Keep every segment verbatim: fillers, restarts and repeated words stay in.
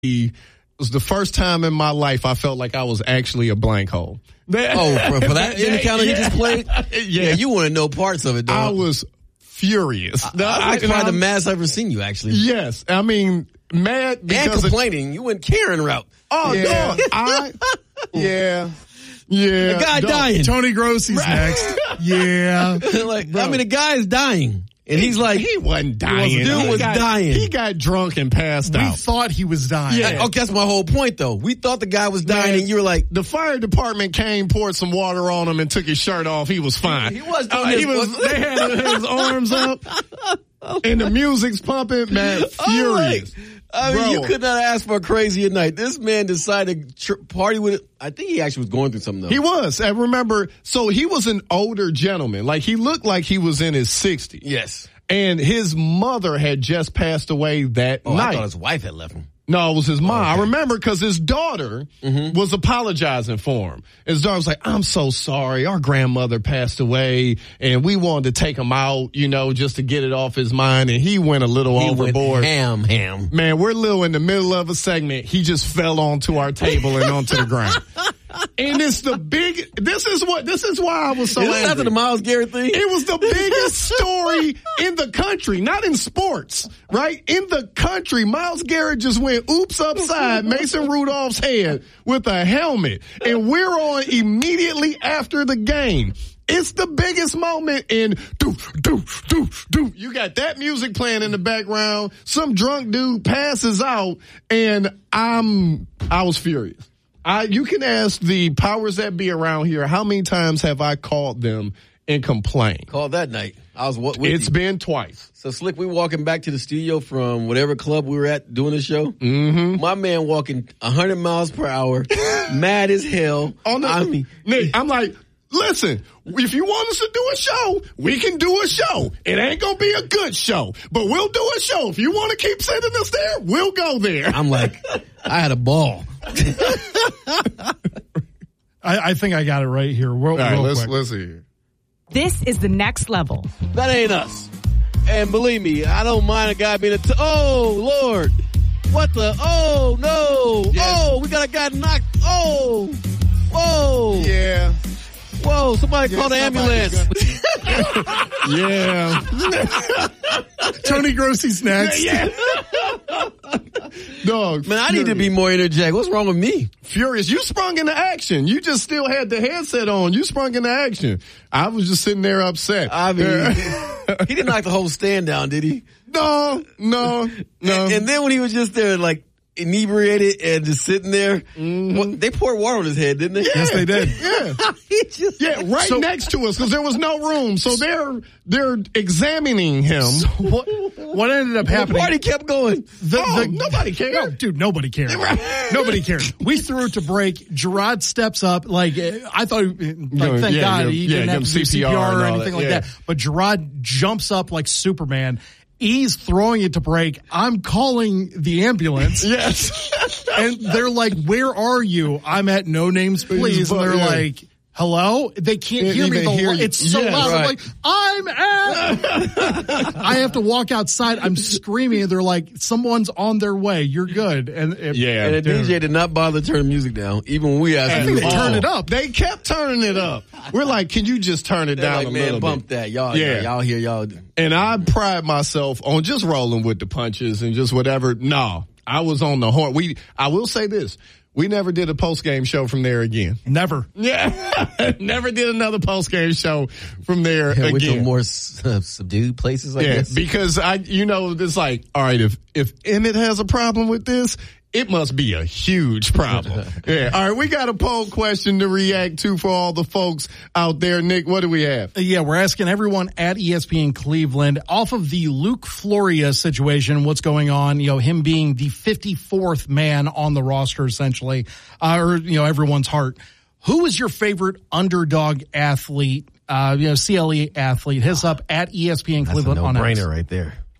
It was the first time in my life I felt like I was actually a blank hole. Oh, for, for that yeah, encounter yeah. he just played? Yeah, yeah you want to know parts of it, dog. I was furious. I, I, I was probably the maddest I've ever seen you, actually. Yes. I mean, mad because and complaining. Of, you went Karen route. Oh, yeah. no. I, yeah. Yeah. The guy no. dying. Tony Grossi's right. next. Yeah. like, I mean, the guy is dying. And he's like, he wasn't dying. Dude was, he got, dying. He got drunk and passed we out. We thought he was dying. Yeah. Okay, that's my whole point, though. We thought the guy was dying, Man, and you were like, the fire department came, poured some water on him, and took his shirt off. He was fine. He, he was. Uh, he was. They had his arms up, and the music's pumping. Man, furious. Right. I mean, Bro. you could not ask for a crazier night. This man decided to tr- party with it. I think he actually was going through something, though. He was. I remember, so he was an older gentleman. Like, he looked like he was in his sixties. Yes. And his mother had just passed away that oh, night. I thought his wife had left him. No, it was his mom. Oh, okay. I remember because his daughter mm-hmm. was apologizing for him. His daughter was like, I'm so sorry. Our grandmother passed away, and we wanted to take him out, you know, just to get it off his mind, and he went a little he overboard. Went ham, ham. Man, we're little in the middle of a segment. He just fell onto our table and onto the ground. And it's the big, this is what, this is why I was so is this angry. after the Myles Garrett thing? It was the biggest story in the country, not in sports, right? In the country, Myles Garrett just went oops upside Mason Rudolph's head with a helmet. And we're on immediately after the game. It's the biggest moment in do, do, do, do. You got that music playing in the background. Some drunk dude passes out, and I'm, I was furious. I, you can ask the powers that be around here, how many times have I called them and complained? Called that night. I was with It's you. been twice. So, Slick, we walking back to the studio from whatever club we were at doing the show. Mm-hmm. My man walking one hundred miles per hour, mad as hell. On the, I mean, Nick, I'm like, listen, if you want us to do a show, we can do a show. It ain't going to be a good show, but we'll do a show. If you want to keep sending us there, we'll go there. I'm like, I had a ball. I, I think I got it right here. Real, All right, real let's, quick. let's see here. This is the next level. That ain't us. And believe me, I don't mind a guy being a, t- oh, Lord. What the, oh, no. Yes. Oh, we got a guy knocked, oh, whoa. Yeah. Whoa, somebody yeah, call the ambulance. Yeah. Tony Grossi's next. Yeah. Dog. Man, I furious. need to be more energetic. What's wrong with me? Furious. You sprung into action. You just still had the headset on. You sprung into action. I was just sitting there upset. I mean, he didn't knock the whole stand down, did he? No, no, no. And, and then when he was just there, like, inebriated and just sitting there. Mm-hmm. Well, they poured water on his head, didn't they? Yeah, yes, they did. Yeah, he just, yeah, right so, next to us because there was no room. So they're they're examining him. So what, what ended up happening? The party kept going. The, oh, the, nobody cared. No, dude, nobody cared. Nobody cared. We threw it to break. Gerard steps up. Like I thought, like thank yeah, God yeah, he yeah, didn't have to do C P R or anything that, like yeah. that. But Gerard jumps up like Superman. He's throwing it to break. I'm calling the ambulance. Yes. And they're like, where are you? I'm at No Names Please. And they're yeah. like, hello? They can't yeah, hear me. The hear it's so yes, loud. Right. I'm like, I'm at. I have to walk outside. I'm screaming. And they're like, someone's on their way. You're good. And it, yeah. And the D J did not bother to turn the music down, even when we asked I him think to they do turned it up. They kept turning it up. We're like, can you just turn it They're down like, a man, little bump bit? that. Y'all, Yeah. y'all hear y'all. And I pride myself on just rolling with the punches and just whatever. No, I was on the horn. We, I will say this. We never did a post-game show from there again. Never. Yeah. Never did another post-game show from there Yeah, again. went to more uh, subdued places, I yeah, guess. because I, you know, it's like, all right, if, if Emmett has a problem with this, it must be a huge problem. Yeah. All right, we got a poll question to react to for all the folks out there. Nick, what do we have? Yeah, we're asking everyone at E S P N Cleveland off of the Luke Floria situation, what's going on, you know, him being the fifty-fourth man on the roster essentially, uh, or, you know, everyone's heart. Who is your favorite underdog athlete, uh, you know, C L E athlete? Hit us up at E S P N That's Cleveland a on X. no-brainer right there.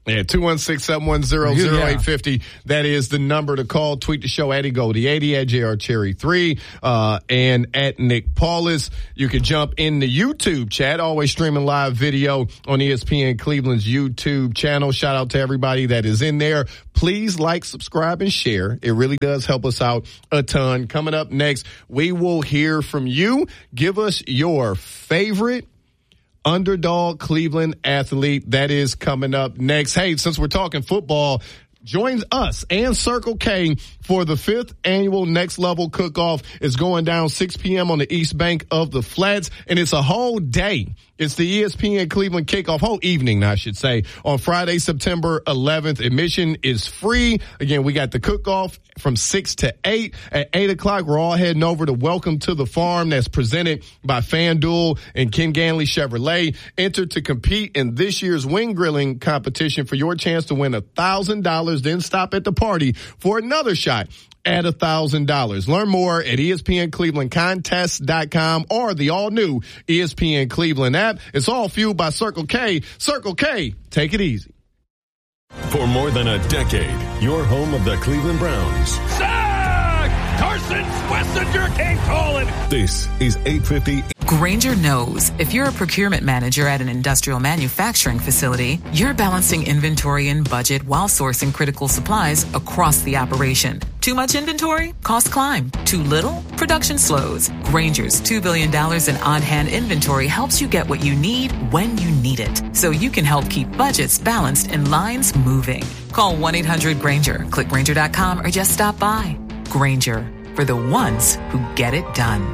Yeah, two one six, seven one zero, zero eight five zero. That is the number to call. Tweet the show at Goldie eighty, at J R Cherry three, uh, and at Nick Paulus. You can jump in the YouTube chat. Always streaming live video on E S P N Cleveland's YouTube channel. Shout out to everybody that is in there. Please like, subscribe, and share. It really does help us out a ton. Coming up next, we will hear from you. Give us your favorite underdog Cleveland athlete. That is coming up next. Hey, since we're talking football, join us and Circle K for the fifth annual Next Level Cook-Off. It's going down six p.m. on the East Bank of the Flats, and it's a whole day. It's the E S P N Cleveland kickoff, whole evening, I should say, on Friday, September eleventh. Admission is free. Again, we got the cook-off from six to eight. At eight o'clock, we're all heading over to Welcome to the Farm. That's presented by FanDuel and Ken Ganley Chevrolet. Enter to compete in this year's wing grilling competition for your chance to win one thousand dollars. Then stop at the party for another shot at one thousand dollars. Learn more at E S P N Cleveland Contest dot com or the all-new E S P N Cleveland app. It's all fueled by Circle K. Circle K, take it easy. For more than a decade, your home of the Cleveland Browns. Sack! Carson Schlesinger came calling. This is eight fifty. Grainger knows if you're a procurement manager at an industrial manufacturing facility, you're balancing inventory and budget while sourcing critical supplies across the operation. Too much inventory? Costs climb. Too little? Production slows. Grainger's two billion dollars in on-hand inventory helps you get what you need when you need it, so you can help keep budgets balanced and lines moving. Call one eight hundred Grainger, click Grainger dot com, or just stop by. Grainger, for the ones who get it done.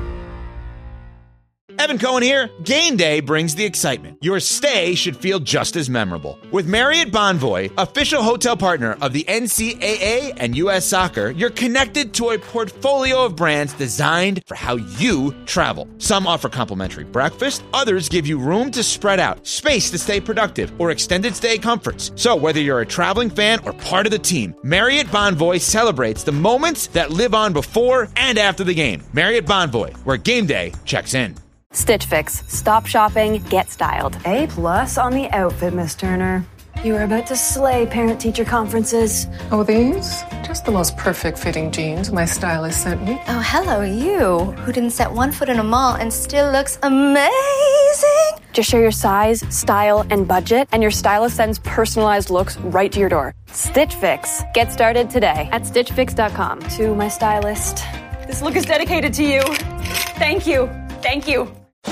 Evan Cohen here. Game day brings the excitement. Your stay should feel just as memorable. With Marriott Bonvoy, official hotel partner of the N C double A and U S Soccer, you're connected to a portfolio of brands designed for how you travel. Some offer complimentary breakfast, others give you room to spread out, space to stay productive, or extended stay comforts. So whether you're a traveling fan or part of the team, Marriott Bonvoy celebrates the moments that live on before and after the game. Marriott Bonvoy, where game day checks in. Stitch Fix. Stop shopping, get styled. A plus on the outfit, Miss Turner. You were about to slay parent-teacher conferences. Oh, these? Just the most perfect fitting jeans my stylist sent me. Oh, hello, you, who didn't set one foot in a mall and still looks amazing. Just share your size, style, and budget, and your stylist sends personalized looks right to your door. Stitch Fix. Get started today at stitch fix dot com. To my stylist, this look is dedicated to you. Thank you. Thank you.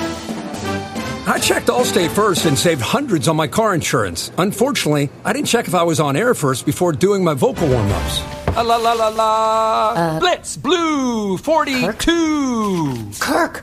I checked Allstate first and saved hundreds on my car insurance. Unfortunately, I didn't check if I was on air first before doing my vocal warm-ups. La la la la la. Uh, Blitz Blue forty-two. Kirk.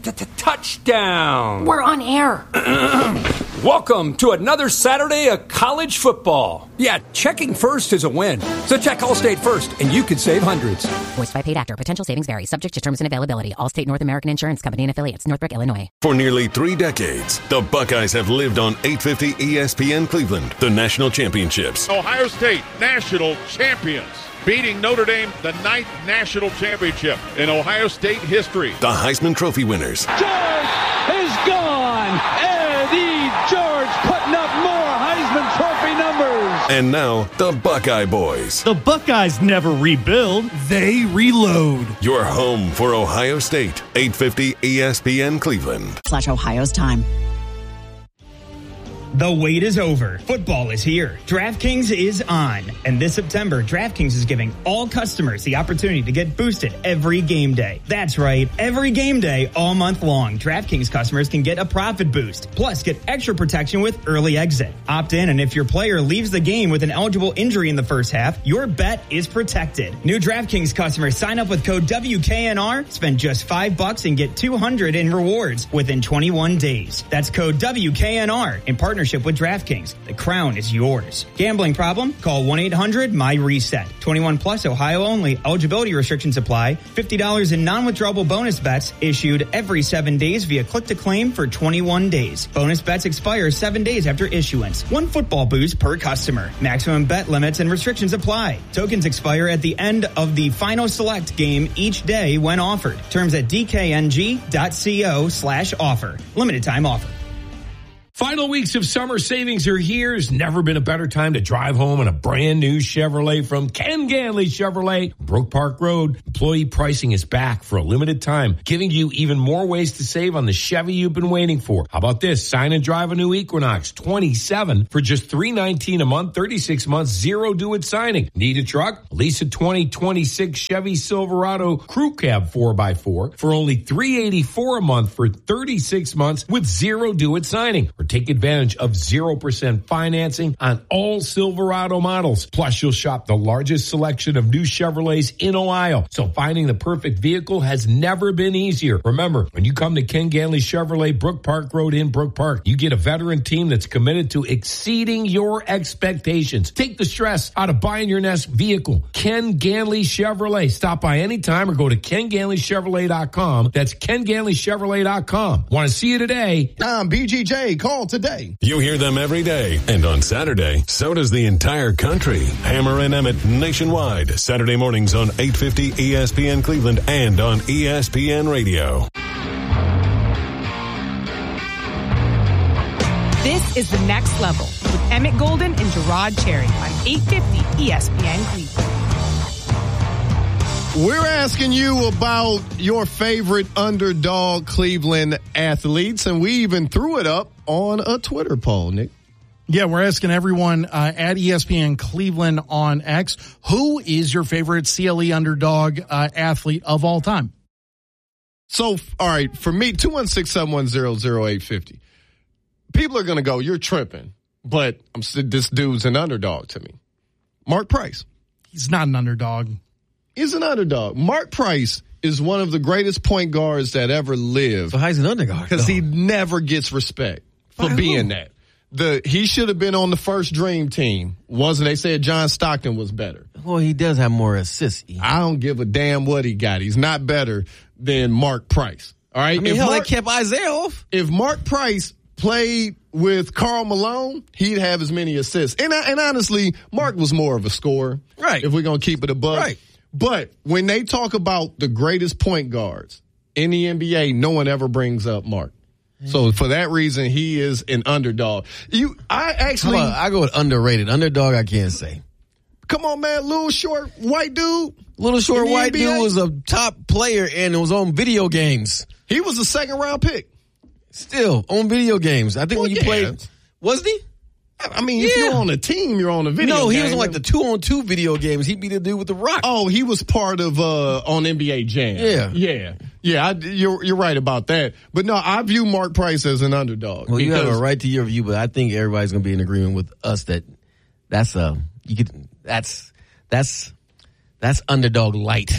Touchdown. We're on air. Welcome to another Saturday of college football. Yeah, checking first is a win. So check Allstate first, and you could save hundreds. Voiced by paid actor. Potential savings vary. Subject to terms and availability. Allstate North American Insurance Company and affiliates. Northbrook, Illinois. For nearly three decades, the Buckeyes have lived on eight fifty E S P N Cleveland, the national championships. Ohio State, national champions. Beating Notre Dame, the ninth national championship in Ohio State history. The Heisman Trophy winners. George is gone. Eddie George putting up more Heisman Trophy numbers. And now, the Buckeye Boys. The Buckeyes never rebuild, they reload. Your home for Ohio State. eight fifty E S P N Cleveland. Slash Ohio's time. The wait is over. Football is here. DraftKings is on. And this September, DraftKings is giving all customers the opportunity to get boosted every game day. That's right. Every game day, all month long, DraftKings customers can get a profit boost. Plus, get extra protection with early exit. Opt in, and if your player leaves the game with an eligible injury in the first half, your bet is protected. New DraftKings customers sign up with code W K N R, spend just five bucks, and get two hundred in rewards within twenty-one days. That's code W K N R in partnership with DraftKings. The crown is yours. Gambling problem? Call one eight hundred M Y reset. twenty-one plus, Ohio only. Eligibility restrictions apply. fifty dollars in non-withdrawable bonus bets issued every seven days via click-to-claim for twenty-one days. Bonus bets expire seven days after issuance. One football boost per customer. Maximum bet limits and restrictions apply. Tokens expire at the end of the final select game each day when offered. Terms at d k n g dot co slash offer. Limited time offer. Final weeks of summer savings are here. There's never been a better time to drive home in a brand new Chevrolet from Ken Ganley Chevrolet, Brook Park Road. Employee pricing is back for a limited time, giving you even more ways to save on the Chevy you've been waiting for. How about this? Sign and drive a new Equinox twenty-seven for just three hundred nineteen dollars a month, thirty-six months, zero due at signing. Need a truck? Lease a twenty twenty-six Chevy Silverado Crew Cab four by four for only three hundred eighty-four dollars a month for thirty-six months with zero due at signing. Or take advantage of zero percent financing on all Silverado models. Plus, you'll shop the largest selection of new Chevrolets in Ohio. So finding the perfect vehicle has never been easier. Remember, when you come to Ken Ganley Chevrolet, Brook Park Road in Brook Park, you get a veteran team that's committed to exceeding your expectations. Take the stress out of buying your next vehicle. Ken Ganley Chevrolet. Stop by anytime or go to ken ganley chevrolet dot com. That's ken ganley chevrolet dot com. Want to see you today? I'm B G J. Call today. You hear them every day. And on Saturday, so does the entire country. Hammer and Emmett nationwide. Saturday mornings on eight fifty E S P N Cleveland and on E S P N Radio. This is The Next Level with Emmett Golden and Gerard Cherry on eight fifty E S P N Cleveland. We're asking you about your favorite underdog Cleveland athletes, and we even threw it up on a Twitter poll, Nick. Yeah, we're asking everyone uh, at E S P N Cleveland on X, who is your favorite C L E underdog uh, athlete of all time? So, all right, for me, two one six, seven one zero, zero eight five zero. People are going to go, you're tripping, but I'm this dude's an underdog to me. Mark Price. He's not an underdog. He's an underdog. Mark Price is one of the greatest point guards that ever lived. So how's he an underdog? Because he never gets respect for By being who? that. The he should have been on the first dream team. Wasn't they said John Stockton was better? Well, he does have more assists. I don't give a damn what he got. He's not better than Mark Price. All right. I mean, if hell, Mark, they kept Isaiah off. If Mark Price played with Karl Malone, he'd have as many assists. And and honestly, Mark was more of a scorer. Right. If we're gonna keep it a buck. Right. But when they talk about the greatest point guards in the N B A, no one ever brings up Mark. So for that reason, he is an underdog. You, I actually, How about, I go with underrated. Underdog, I can't say. Come on, man, little short white dude. Little short white N B A? dude was a top player and was on video games. He was a second round pick. Still on video games. I think Well, when you yeah. played, wasn't he? I mean, if Yeah. you're on a team, you're on a video No, he game. was on like the two on two video games. He beat the dude with the rock. Oh, he was part of uh on N B A Jam. Yeah. yeah, yeah. I, you're you're right about that. But no, I view Mark Price as an underdog. Well, you have a because- right to your view, but I think everybody's going to be in agreement with us that that's a you could that's that's that's underdog light.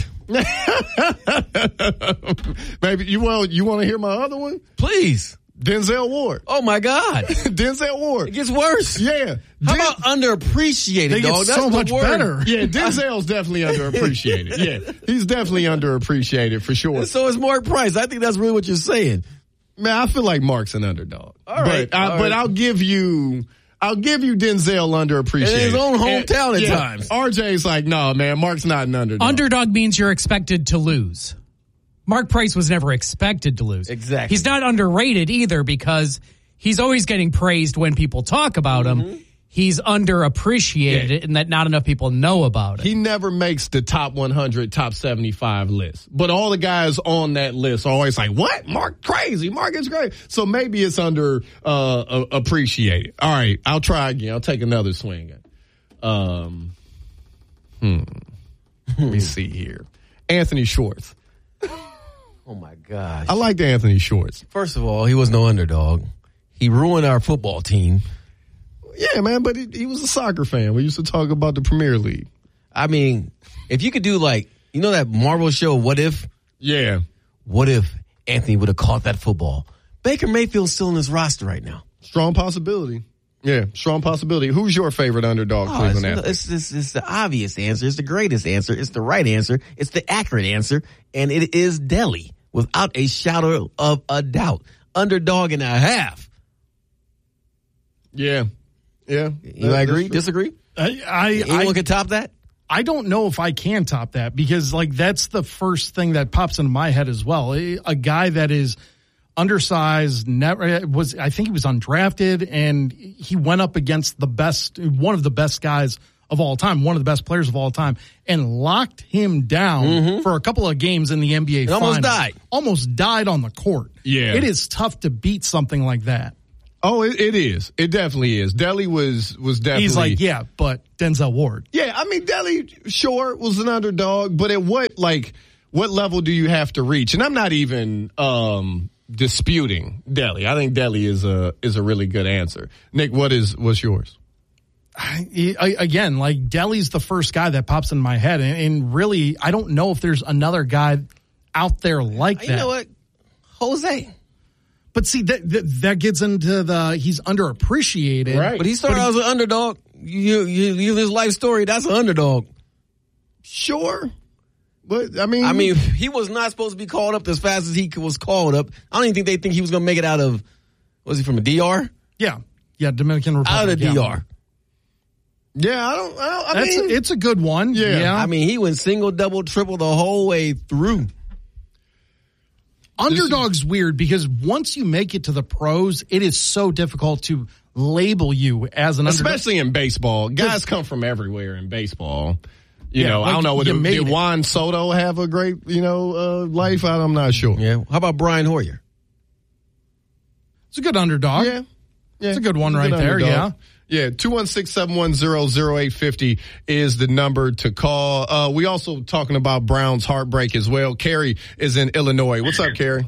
Maybe you well you want to hear my other one? Please. Denzel Ward. Oh my God. Denzel Ward. It gets worse. Yeah. How Den- about underappreciated, They get dog? so That's the much word. better. Yeah, Denzel's definitely underappreciated. Yeah, he's definitely underappreciated for sure. So is Mark Price. I think that's really what you're saying. Man, I feel like Mark's an underdog. All right, but, I, all but right. I'll give you, I'll give you Denzel underappreciated In his own hometown And- at yeah, times. R J's like, no, man, Mark's not an underdog. Underdog means you're expected to lose. Mark Price was never expected to lose. Exactly. He's not underrated either because he's always getting praised when people talk about Mm-hmm. him. He's underappreciated Yeah. and that not enough people know about it. He never makes the top one hundred, top seventy-five list. But all the guys on that list are always like, what? Mark crazy. Mark is great. So maybe it's under uh, uh, appreciated. All right, I'll try again. I'll take another swing at it. Um, hmm. Let me see here. Anthony Schwartz. Oh my gosh. I liked Anthony Schwartz. First of all, he was no underdog. He ruined our football team. Yeah, man, but he, he was a soccer fan. We used to talk about the Premier League. I mean, if you could do like, you know that Marvel show, What If? Yeah. What if Anthony would have caught that football? Baker Mayfield's still in his roster right now. Strong possibility. Yeah, strong possibility. Who's your favorite underdog Oh, Cleveland it's, athlete? it's, it's, it's the obvious answer. It's the greatest answer. It's the right answer. It's the accurate answer. And it is Delhi without a shadow of a doubt. Underdog and a half. Yeah. Yeah. You That- agree? that's true. Disagree? I, I, Anyone I can top that? I don't know if I can top that because like that's the first thing that pops into my head as well. A, a guy that is undersized, never was, I think he was undrafted, and he went up against the best, one of the best guys of all time, one of the best players of all time, and locked him down mm-hmm. for a couple of games in the N B A Finals. Almost died. Almost died on the court. Yeah. It is tough to beat something like that. Oh, it, it is. It definitely is. Deli was was definitely. He's like, yeah, but Denzel Ward. Yeah, I mean, Deli, sure, was an underdog, but at what, like, what level do you have to reach? And I'm not even um, disputing Deli. I think Deli is a is a really good answer. Nick, what is what's yours? I, I, again, like Deli's the first guy that pops in my head, and, and really, I don't know if there's another guy out there like you that. You know what, Jose. But see, that, that that gets into the he's underappreciated, right? But he started but out he, as an underdog. You, you, you his life story. That's an underdog. Sure, but I mean, I mean, he was not supposed to be called up as fast as he was called up. I don't even think they think he was going to make it out of. Was he from a D R? Yeah, yeah, Dominican Republic. Out of yeah. D R. Yeah, I don't. I, don't, I That's mean, a, it's a good one. Yeah. yeah, I mean, he went single, double, triple the whole way through. Underdog's weird because once you make it to the pros, it is so difficult to label you as an underdog. Especially in baseball. Guys come from everywhere in baseball. You yeah, know, like I don't know. Did, did it. Juan Soto have a great, you know, uh, life? I'm not sure. Yeah. How about Brian Hoyer? It's a good underdog. Yeah. yeah. It's a good one right good there. Underdog. Yeah. Yeah, two one six, seven one zero, zero eight five zero is the number to call. Uh, we also talking about Brown's heartbreak as well. Carrie is in Illinois. What's up, Carrie?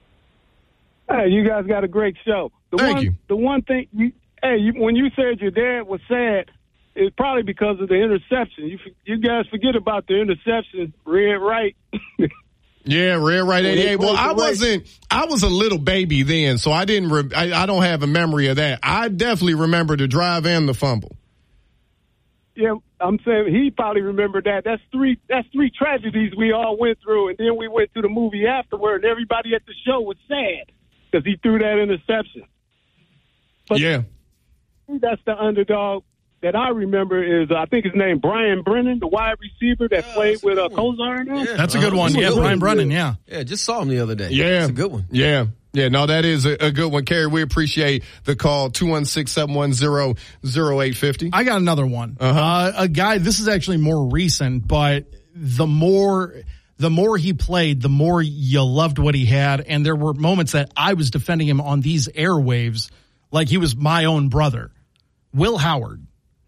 Hey, you guys got a great show. The Thank one, you. The one thing, you, hey, you, when you said your dad was sad, it's probably because of the interception. You you guys forget about the interception, red right. Yeah, red right eighty-eight. Well, I wasn't. I was a little baby then, so I didn't. Re, I, I don't have a memory of that. I definitely remember the drive and the fumble. Yeah, I'm saying he probably remembered that. That's three. That's three tragedies we all went through, and then we went to the movie afterward, and everybody at the show was sad because he threw that interception. But yeah, that's the underdog that I remember is, uh, I think his name Brian Brennan, the wide receiver that yeah, played with uh, Kozar. Yeah, that's a good one. Yeah, Brian Brennan, yeah. Yeah, just saw him the other day. Yeah. That's a good one. Yeah. Yeah, no, that is a, a good one. Carrie, we appreciate the call, two one six, seven one zero, zero eight five zero. I got another one. Uh-huh. Uh, a guy, this is actually more recent, but the more... The more he played, the more you loved what he had. And there were moments that I was defending him on these airwaves like he was my own brother. Will Howard.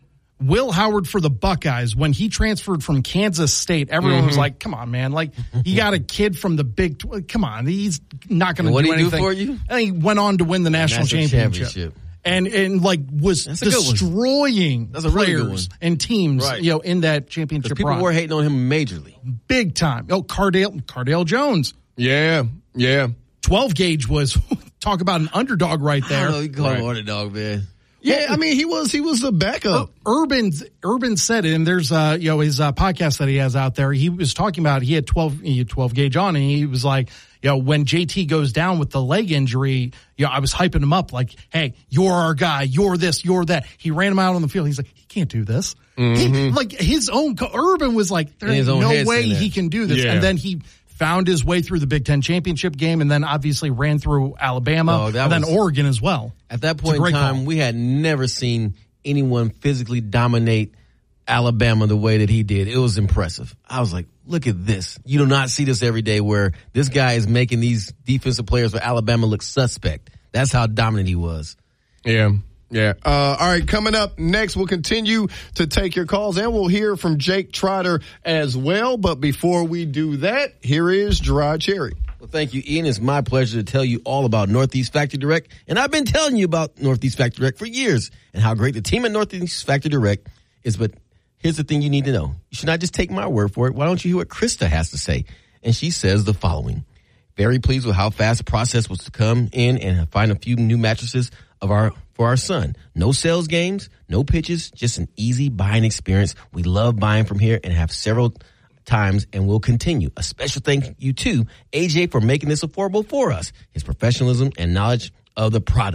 Will Howard for the Buckeyes. When he transferred from Kansas State, everyone mm-hmm. was like, come on, man. Like, you got a kid from the Big Twelve. Come on. He's not going to do anything. What did he do for you? And he went on to win the national, national championship. championship. And, and like, was That's destroying That's a really good one. and teams, right. you know, in that championship people run. were hating on him majorly. Big time. Oh, Cardale, Cardale Jones. Yeah, yeah. twelve gauge was, talk about an underdog right there. I don't know, you call right. him underdog, man. Yeah, I mean, he was he was the backup. Uh, Urban Urban said it, and there's uh you know his uh, podcast that he has out there. He was talking about he had twelve he had twelve gauge on, and he was like, you know, when J T goes down with the leg injury, you know, I was hyping him up like, hey, you're our guy, you're this, you're that. He ran him out on the field. He's like, he can't do this. Mm-hmm. He, like his own Urban was like, there's no way he can do this, yeah. and then he found his way through the Big Ten championship game, and then obviously ran through Alabama, oh, and was, then Oregon as well. At that point in time, call. we had never seen anyone physically dominate Alabama the way that he did. It was impressive. I was like, look at this. You do not see this every day where this guy is making these defensive players for Alabama look suspect. That's how dominant he was. Yeah. Yeah. Uh, all right. Coming up next, we'll continue to take your calls, and we'll hear from Jake Trotter as well. But before we do that, here is Gerard Cherry. Well, thank you, Ian. It's my pleasure to tell you all about Northeast Factory Direct. And I've been telling you about Northeast Factory Direct for years and how great the team at Northeast Factory Direct is. But here's the thing you need to know. You should not just take my word for it. Why don't you hear what Krista has to say? And she says the following. Very pleased with how fast the process was to come in and find a few new mattresses of our for our son. No sales games, no pitches, just an easy buying experience. We love buying from here and have several times and will continue. A special thank you to A J for making this affordable for us. His professionalism and knowledge of the product.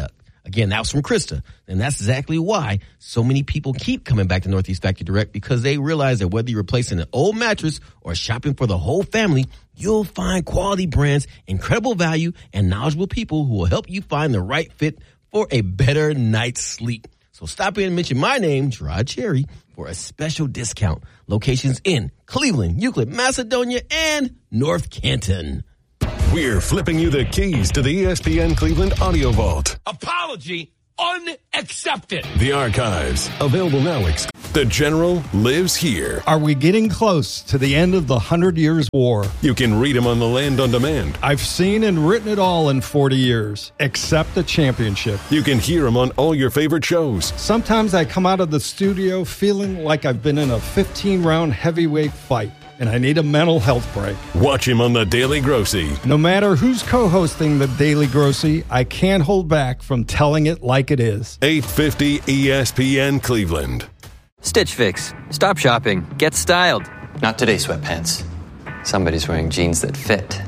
Again, that was from Krista. And that's exactly why so many people keep coming back to Northeast Factory Direct, because they realize that whether you're replacing an old mattress or shopping for the whole family, you'll find quality brands, incredible value, and knowledgeable people who will help you find the right fit for a better night's sleep. So stop in and mention my name, Gerard Cherry, for a special discount. Locations in Cleveland, Euclid, Macedonia, and North Canton. We're flipping you the keys to the E S P N Cleveland Audio Vault. Apology unaccepted. The archives, available now. Ex- the General lives here. Are we getting close to the end of the Hundred Years' War? You can read him on the Land on Demand. I've seen and written it all in forty years, except the championship. You can hear him on all your favorite shows. Sometimes I come out of the studio feeling like I've been in a fifteen-round heavyweight fight, and I need a mental health break. Watch him on The Daily Grossy. No matter who's co-hosting The Daily Grossy, I can't hold back from telling it like it is. eight fifty E S P N Cleveland. Stitch Fix. Stop shopping. Get styled. Not today, sweatpants. Somebody's wearing jeans that fit.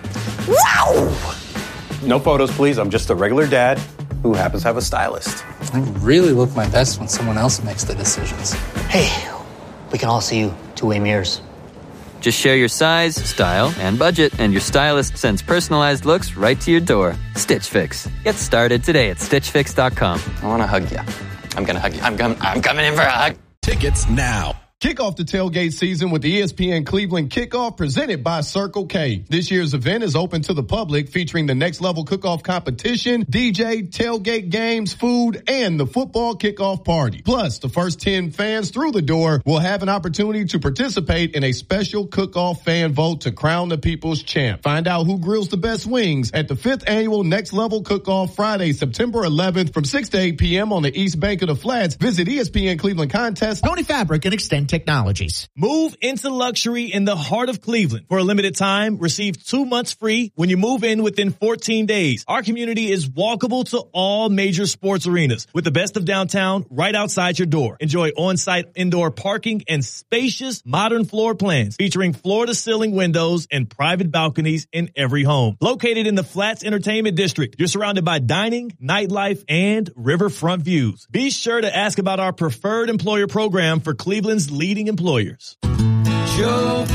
Wow! No photos, please. I'm just a regular dad who happens to have a stylist. I really look my best when someone else makes the decisions. Hey, we can all see you two-way mirrors. Just share your size, style, and budget, and your stylist sends personalized looks right to your door. Stitch Fix. Get started today at stitch fix dot com. I want to hug you. I'm going to hug you. I'm, com- I'm coming in for a hug. Tickets now. Kick off the tailgate season with the E S P N Cleveland Kickoff presented by Circle K. This year's event is open to the public, featuring the next level cook-off competition, D J, tailgate games, food, and the football kickoff party. Plus, the first ten fans through the door will have an opportunity to participate in a special cook-off fan vote to crown the people's champ. Find out who grills the best wings at the fifth annual Next Level Cook-Off Friday, September eleventh from six to eight p.m. on the East Bank of the Flats. Visit E S P N Cleveland Contest. Tony Fabric and Extend Technologies. Move into luxury in the heart of Cleveland. For a limited time, receive two months free when you move in within fourteen days. Our community is walkable to all major sports arenas with the best of downtown right outside your door. Enjoy on-site indoor parking and spacious modern floor plans featuring floor-to-ceiling windows and private balconies in every home. Located in the Flats Entertainment District, you're surrounded by dining, nightlife, and riverfront views. Be sure to ask about our preferred employer program for Cleveland's leading employers. Joe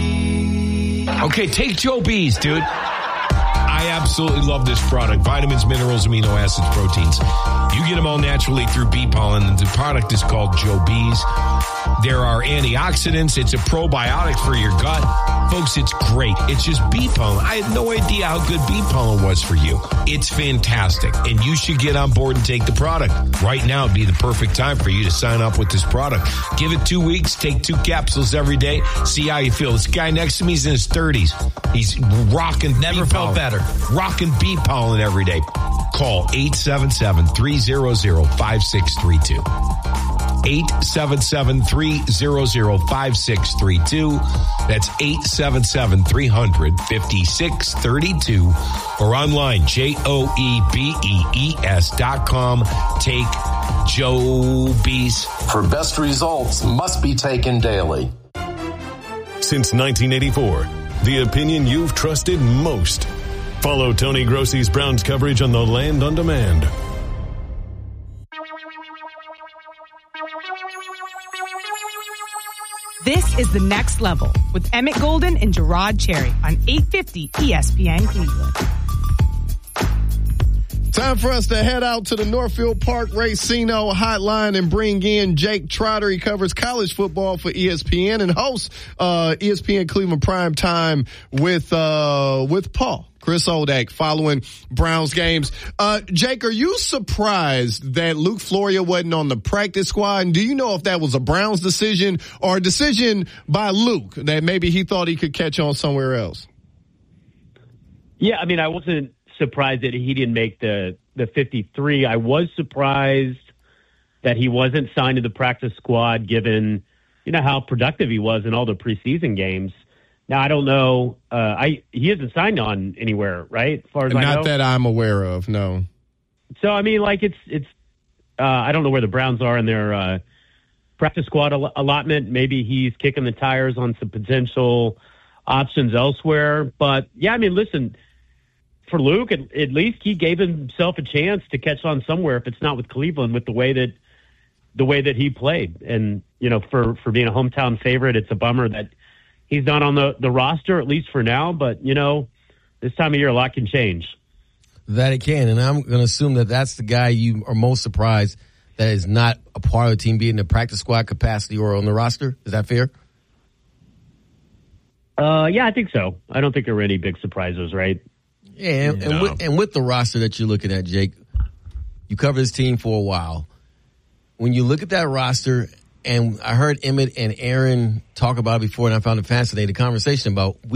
B. Okay, take Joe B's, dude. I absolutely love this product. Vitamins, minerals, amino acids, proteins. You get them all naturally through bee pollen, and the product is called Joe B's. There are antioxidants. It's a probiotic for your gut. Folks, it's great. It's just bee pollen. I had no idea how good bee pollen was for you. It's fantastic, and you should get on board and take the product. Right now would be the perfect time for you to sign up with this product. Give it two weeks. Take two capsules every day. See how you feel. This guy next to me is in his thirties. He's rocking Never felt pollen. better. Rocking bee pollen every day. Call eight seven seven, three hundred, five six three two. eight seven seven, three hundred, five six three two. That's eight seven seven, three hundred, five six three two. Or online, J O E B E E S dot com. Take Joe B's. For best results, must be taken daily. Since nineteen eighty-four, the opinion you've trusted most. Follow Tony Grossi's Browns coverage on the Land on Demand. This is The Next Level with Emmett Golden and Gerard Cherry on eight fifty E S P N Cleveland. Time for us to head out to the Northfield Park Racino hotline and bring in Jake Trotter. He covers college football for E S P N and hosts uh, E S P N Cleveland Prime Time with uh, with Paul. Chris Odak following Browns games. Uh, Jake, are you surprised that Luke Floria wasn't on the practice squad? And do you know if that was a Browns decision or a decision by Luke that maybe he thought he could catch on somewhere else? Yeah, I mean, I wasn't surprised that he didn't make the, the fifty-three. I was surprised that he wasn't signed to the practice squad given, you know, how productive he was in all the preseason games. Now, I don't know. Uh, I he isn't signed on anywhere, right? As far as Not I know. that I'm aware of, no. So, I mean, like, it's, it's. Uh, I don't know where the Browns are in their uh, practice squad al- allotment. Maybe he's kicking the tires on some potential options elsewhere. But, yeah, I mean, listen, for Luke, at, at least he gave himself a chance to catch on somewhere. If it's not with Cleveland, with the way that the way that he played, and you know, for for being a hometown favorite, it's a bummer that he's not on the the roster at least for now. But you know, this time of year, a lot can change. That it can, and I'm going to assume that that's the guy you are most surprised that is not a part of the team, be it in the practice squad capacity or on the roster. Is that fair? Uh, yeah, I think so. I don't think there were any big surprises, right? Yeah, and, No. and, with, and with the roster that you're looking at, Jake, you cover this team for a while. When you look at that roster, and I heard Emmett and Aaron talk about it before, and I found it fascinating, the conversation about